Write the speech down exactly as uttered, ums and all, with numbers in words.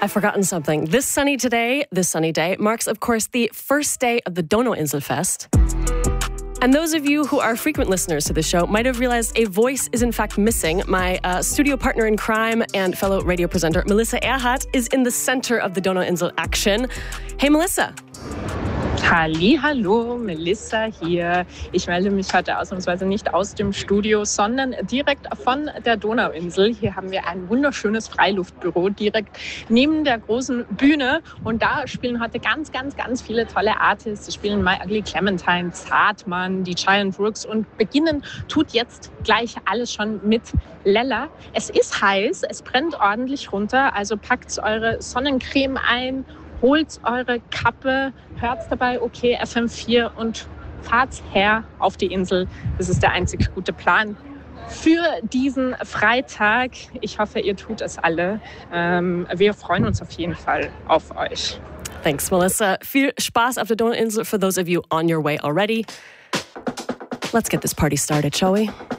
I've forgotten something. This sunny today, this sunny day, marks, of course, the first day of the Donauinselfest. And those of you who are frequent listeners to the show might have realized a voice is in fact missing. My uh, studio partner in crime and fellow radio presenter, Melissa Erhardt, is in the center of the Donauinsel action. Hey, Melissa. Hallihallo, Melissa hier. Ich melde mich heute ausnahmsweise nicht aus dem Studio, sondern direkt von der Donauinsel. Hier haben wir ein wunderschönes Freiluftbüro direkt neben der großen Bühne. Und da spielen heute ganz, ganz, ganz viele tolle Artists. Sie spielen My Ugly Clementine, Zartmann, die Giant Rooks und beginnen tut jetzt gleich alles schon mit Lella. Es ist heiß, es brennt ordentlich runter, also packt eure Sonnencreme ein, holt eure Kappe, hört dabei okay F M vier und fahrt her auf die Insel. Das ist der einzig gute Plan für diesen Freitag. Ich hoffe, ihr tut es alle. Ähm, wir freuen uns auf jeden Fall auf euch. Thanks, Melissa. Viel Spaß auf der Donauinsel for those of you on your way already. Let's get this party started, shall we?